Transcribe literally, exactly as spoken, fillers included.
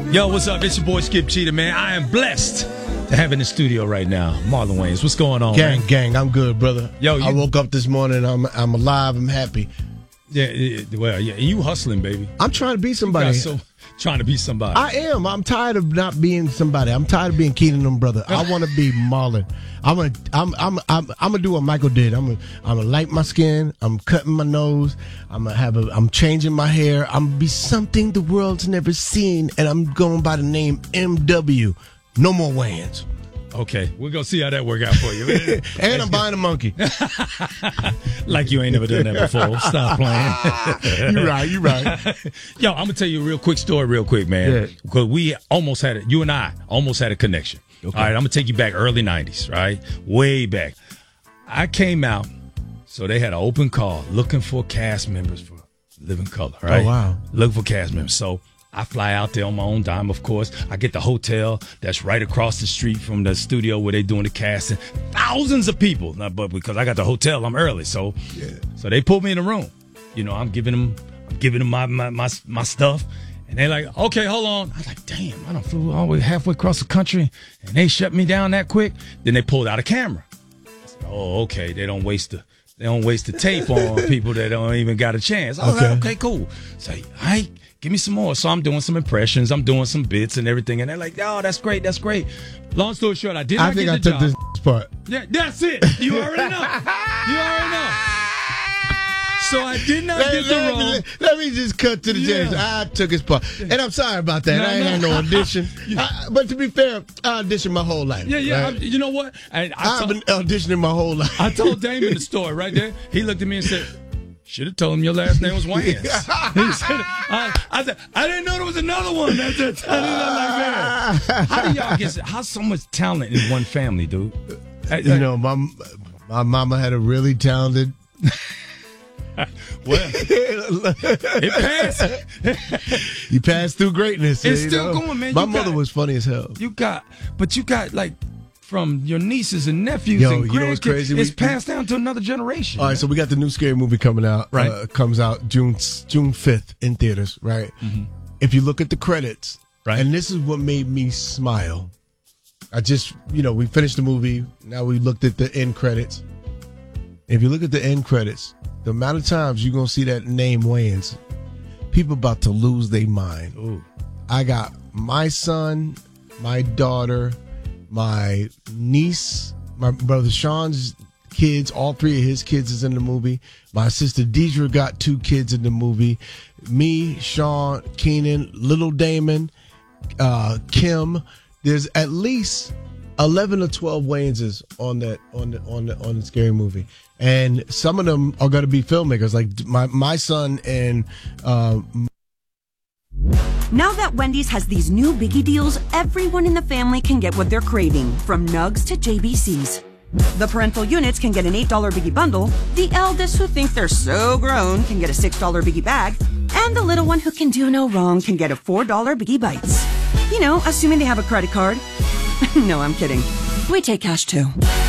Yo, what's up? It's your boy Skip Cheetah, man. I am blessed to have in the studio right now Marlon Wayans. What's going on, gang, man? Gang, I'm good, brother. Yo, you, I woke up this morning. I'm I'm alive. I'm happy. Yeah, yeah, well, yeah. And you hustling, baby. I'm trying to be somebody. So trying to be somebody. I am. I'm tired of not being somebody. I'm tired of being Keenan and brother. I want to be Marlon. I'm gonna I'm I'm I'm I'm gonna do what Michael did. I'm gonna I'm gonna light my skin. I'm cutting my nose. I'm gonna have a. I'm changing my hair. I'm gonna be something the world's never seen, and I'm going by the name M W. No more Wayans. Okay, we're gonna see how that work out for you. And I'm buying a monkey. Like you ain't never done that before. Stop playing. You right, you right. Yo, I'm gonna tell you a real quick story, real quick, man. Yeah. Because we almost had it. You and I almost had a connection. Okay. All right, I'm gonna take you back early nineties, right? Way back. I came out, so they had an open call looking for cast members for Living Color, right? Oh, wow. Looking for cast members. So I fly out there on my own dime, of course. I get the hotel that's right across the street from the studio where they're doing the casting. Thousands of people. Now, but because I got the hotel, I'm early. So yeah. so they pulled me in the room. You know, I'm giving them I'm giving them my, my, my, my stuff. And they're like, okay, hold on. I was like, damn, I done flew all the way halfway across the country and they shut me down that quick. Then they pulled out a camera. I said, oh, okay. They don't waste the they don't waste the tape on people that don't even got a chance. I was okay. like, okay, cool. Say, all right. Give me some more. So I'm doing some impressions. I'm doing some bits and everything. And they're like, oh, that's great. That's great. Long story short, I did not I think get I the took job. this part. Yeah, that's it. You already know. You already know. So I did not let, get the let role. Me, let me just cut to the Yeah. chase. I took his part. And I'm sorry about that. No, I ain't no. had no audition. I, but to be fair, I auditioned my whole life. Yeah, yeah. Right? I, you know what? I, I I've told, been auditioning my whole life. I told Damon the story right there. He looked at me and said, should have told him your last name was Wayans. He said, I, I said, I didn't know there was another one. That's it. I didn't know like that. How do y'all get? How's so much talent in one family, dude? You know, my my mama had a really talented. Well, it passed. You passed through greatness. It's you still know? going, man. My You mother got- was funny as hell. You got, but you got like from your nieces and nephews Yo, and you know what's grandkids, crazy? We- It's passed down to another generation. All right, so we got the new scary movie coming out. Right. Uh, comes out June June fifth in theaters. Right. Mm-hmm. If you look at the credits, Right. and this is what made me smile. I just, you know, we finished the movie. Now we looked at the end credits. If you look at the end credits, the amount of times you're gonna see that name Wayans, people about to lose their mind. Ooh. I got my son, my daughter, my niece, my brother Sean's kids, all three of his kids is in the movie. My sister Deidre got two kids in the movie. Me, Sean, Keenan, Little Damon, uh, Kim. There's at least eleven or twelve Wayanses on that on the on the on the scary movie. And some of them are going to be filmmakers. Like my my son and uh, Now that Wendy's has these new biggie deals, everyone in the family can get what they're craving, from nugs to J B Cs. The parental units can get an eight dollar biggie bundle, the eldest who think they're so grown can get a six dollar biggie bag, and the little one who can do no wrong can get a four dollar biggie bites. You know, assuming they have a credit card. No, I'm kidding. We take cash too.